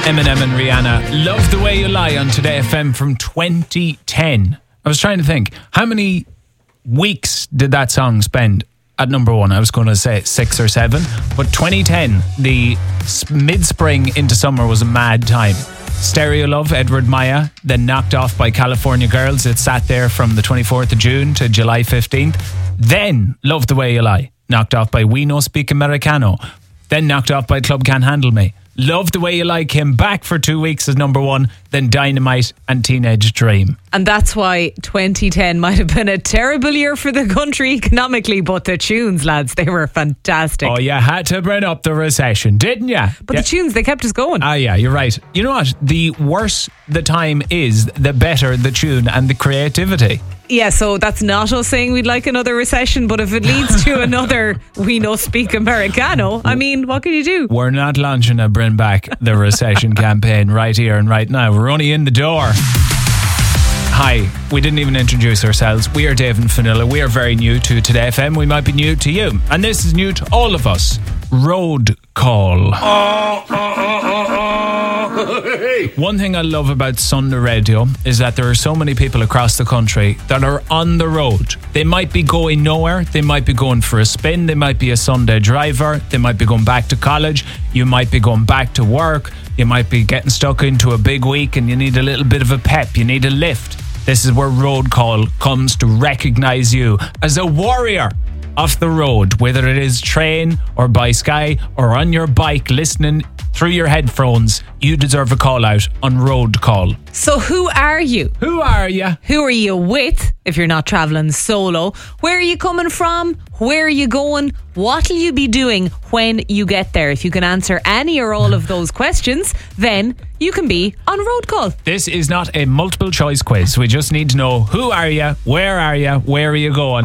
Eminem and Rihanna, Love the Way You Lie on Today FM from 2010. I was trying to think, how many weeks did that song spend at number one? I was going to say 6 or 7, but 2010, the mid-spring into summer was a mad time. Stereo Love, Edward Maya, then knocked off by California Girls. It sat there from the 24th of June to July 15th. Then Love the Way You Lie, knocked off by We No Speak Americano. Then knocked off by Club Can't Handle Me. Love the Way You Lie came back for 2 weeks as number one, then Dynamite and Teenage Dream. And that's why 2010 might have been a terrible year for the country economically, but the tunes, lads, they were fantastic. Oh, you had to bring up the recession, didn't you? But the tunes, they kept us going. Ah, yeah, you're right. You know what? The worse the time is, the better the tune and the creativity. Yeah, so that's not us saying we'd like another recession, but if it leads to another We No Speak Americano, I mean, what can you do? We're not launching a Bring Back the Recession campaign right here and right now. We're only in the door. Hi, we didn't even introduce ourselves. We are Dave and Fionnuala. We are very new to Today FM. We might be new to you. And this is new to all of us. Road Call. One thing I love about Sunday Radio is that there are so many people across the country that are on the road. They might be going nowhere. They might be going for a spin. They might be a Sunday driver. They might be going back to college. You might be going back to work. You might be getting stuck into a big week and you need a little bit of a pep. You need a lift. This is where Road Call comes to recognise you as a warrior off the road, whether it is train or by Sky or on your bike listening through your headphones. You deserve a call out on Road Call. So who are you? Who are you? Who are you with if you're not travelling solo? Where are you coming from? Where are you going? What will you be doing when you get there? If you can answer any or all of those questions, then you can be on Road Call. This is not a multiple choice quiz. We just need to know who are you, where are you going?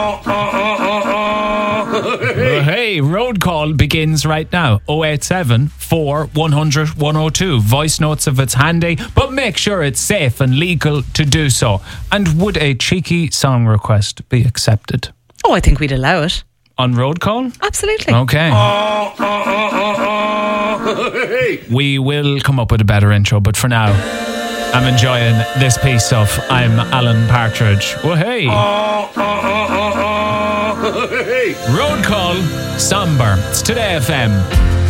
Hey, Road Call begins right now. 087 4 100 102. Voice notes if it's handy, but make sure it's safe and legal to do so. And would a cheeky song request be accepted? Oh, I think we'd allow it. On Road Call? Absolutely. Okay. We will come up with a better intro, but for now, I'm enjoying this piece of I'm Alan Partridge. Oh, hey. Road Call, Somber. It's Today FM.